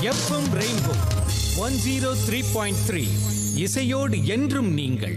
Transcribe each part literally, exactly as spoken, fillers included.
FM rainbow one zero three point three இசையோடு என்றும் நீங்கள்.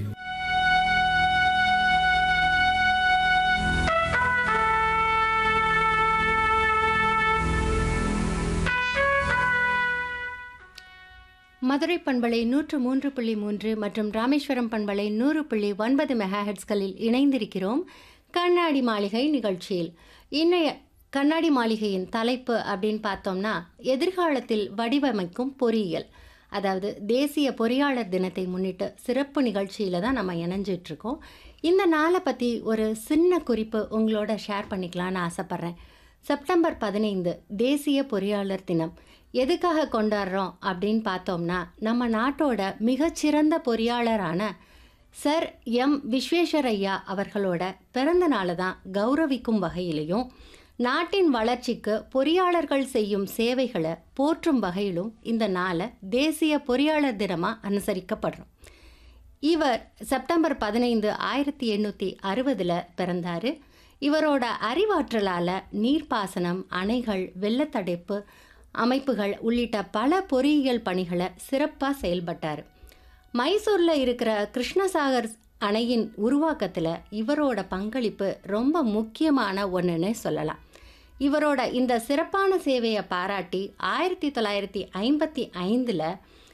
மதுரை பண்பலை நூற்று மூன்று புள்ளி மூன்று மற்றும் ராமேஸ்வரம் பண்பலை நூறு புள்ளி ஒன்பது மெகாஹெட்ஸ்களில் இணைந்திருக்கிறோம் கண்ணாடி மாளிகை நிகழ்ச்சியில். இன்றைய கண்ணாடி மாளிகையின் தலைப்பு அப்படின்னு பார்த்தோம்னா, எதிர்காலத்தில் வடிவமைக்கும் பொறியியல். அதாவது தேசிய பொறியாளர் தினத்தை முன்னிட்டு சிறப்பு நிகழ்ச்சியில் தான் நம்ம இணைஞ்சிட்ருக்கோம். இந்த நாளை பற்றி ஒரு சின்ன குறிப்பு உங்களோட ஷேர் பண்ணிக்கலான்னு ஆசைப்பட்றேன். செப்டம்பர் பதினைந்து தேசிய பொறியாளர் தினம். எதுக்காக கொண்டாடுறோம் அப்படின்னு பார்த்தோம்னா, நம்ம நாட்டோட மிகச்சிறந்த பொறியாளரான சர் எம் விஸ்வேஸ்வரய்யா அவர்களோட பிறந்த நாளை தான் கௌரவிக்கும் வகையிலையும், நாட்டின் வளர்ச்சிக்கு பொறியாளர்கள் செய்யும் சேவைகளை போற்றும் வகையிலும் இந்த நாளை தேசிய பொறியாளர் தினமாக அனுசரிக்கப்படுறோம். இவர் செப்டம்பர் பதினைந்து ஆயிரத்தி எண்ணூற்றி அறுபதில் பிறந்தார். இவரோட அறிவாற்றலால் நீர்ப்பாசனம், அணைகள், வெள்ளத்தடுப்பு அமைப்புகள் உள்ளிட்ட பல பொறியியல் பணிகளை சிறப்பாக செயல்பட்டார். மைசூரில் இருக்கிற கிருஷ்ணசாகர் அணையின் உருவாக்கத்தில் இவரோட பங்களிப்பு ரொம்ப முக்கியமான ஒன்றுன்னு சொல்லலாம். இவரோட இந்த சிறப்பான சேவையை பாராட்டி ஆயிரத்தி தொள்ளாயிரத்தி ஐம்பத்தி ஐந்தில்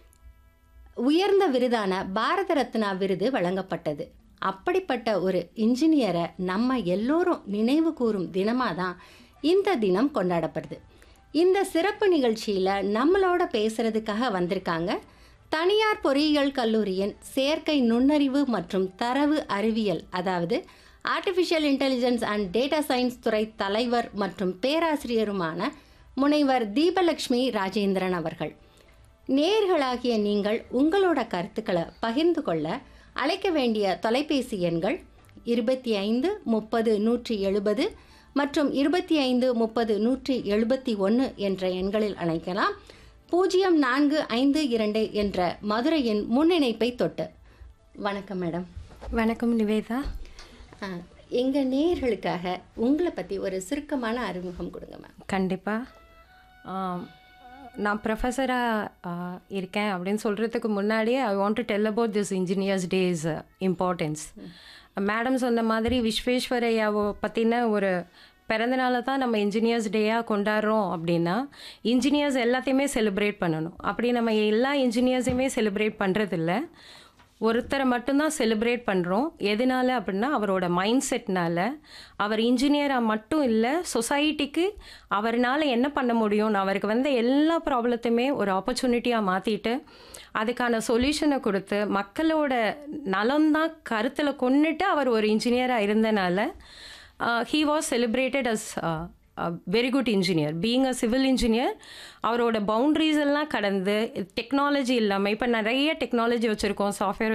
உயர்ந்த விருதான பாரத ரத்னா விருது வழங்கப்பட்டது. அப்படிப்பட்ட ஒரு இன்ஜினியரை நம்ம எல்லோரும் நினைவு கூறும் தினமாக தான் இந்த தினம் கொண்டாடப்படுது. இந்த சிறப்பு நிகழ்ச்சியில் நம்மளோட பேசுகிறதுக்காக வந்திருக்காங்க தனியார் பொறியியல் கல்லூரியின் செயற்கை நுண்ணறிவு மற்றும் தரவு அறிவியல், அதாவது artificial intelligence and data science துறை தலைவர் மற்றும் பேராசிரியருமான முனைவர் தீபலட்சுமி ராஜேந்திரன் அவர்கள். நேயர்களாகிய நீங்கள் உங்களோட கருத்துக்களை பகிர்ந்து கொள்ள அழைக்க வேண்டிய தொலைபேசி எண்கள் இருபத்தி ஐந்து முப்பது நூற்றி எழுபது மற்றும் இருபத்தி ஐந்து முப்பது நூற்றி எழுபத்தி ஒன்று என்ற எண்களில் அழைக்கலாம். பூஜ்ஜியம் நான்கு ஐந்து இரண்டு என்ற மதுரையின் முன்னிணைப்பை தொட்டு. வணக்கம் மேடம். வணக்கம் நிவேதா. எங்கள் நேயர்களுக்காக உங்களை பற்றி ஒரு சுருக்கமான அறிமுகம் கொடுங்க மேம். கண்டிப்பாக. நான் ப்ரொஃபஸராக இருக்கேன் அப்படின்னு சொல்கிறதுக்கு முன்னாடியே I want to tell about this engineers days importance. Madam சொன்ன மாதிரி விஸ்வேஸ்வரய்யாவை பற்றின ஒரு பிறந்தநாளை தான் நம்ம இன்ஜினியர்ஸ் டேயாக கொண்டாடுறோம். அப்படின்னா இன்ஜினியர்ஸ் எல்லாத்தையுமே செலிப்ரேட் பண்ணணும். அப்படி நம்ம எல்லா இன்ஜினியர்ஸையுமே செலிப்ரேட் பண்ணுறதில்ல, ஒருத்தரை மட்டும்தான் செலிப்ரேட் பண்ணுறோம். எதனால அப்படின்னா அவரோட மைண்ட் செட்னால். அவர் இன்ஜினியராக மட்டும் இல்லை, சொசைட்டிக்கு அவர்னால் என்ன பண்ண முடியும்னு அவருக்கு வந்த எல்லா ப்ராப்ளத்தையுமே ஒரு ஆப்பர்ச்சுனிட்டியாக மாற்றிட்டு அதுக்கான சொல்யூஷனை கொடுத்து மக்களோட நலம்தான் கருத்தில் கொண்டுட்டு அவர் ஒரு இன்ஜினியராக இருந்தனால he was celebrated as very good engineer. Being a civil engineer அவரோட பவுண்ட்ரிஸ் எல்லாம் கடந்து டெக்னாலஜி இல்லாமல் இப்போ நிறைய டெக்னாலஜி வச்சுருக்கோம், சாஃப்ட்வேர்